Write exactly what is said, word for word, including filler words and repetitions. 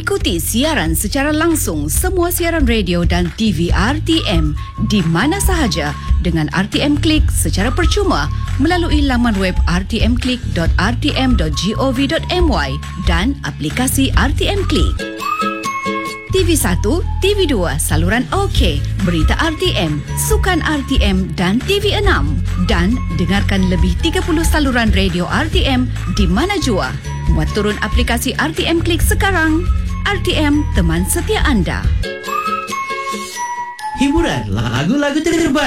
Ikuti siaran secara langsung semua siaran radio dan T V R T M di mana sahaja dengan R T M Click secara percuma melalui laman web r t m click dot r t m dot gov dot my dan aplikasi R T M Click. T V satu, T V dua, saluran OK, berita R T M, sukan R T M dan T V enam. Dan dengarkan lebih tiga puluh saluran radio R T M di mana jua. Muat turun aplikasi R T M Click sekarang. R T M, teman setia anda. Hiburan lagu-lagu terbaik.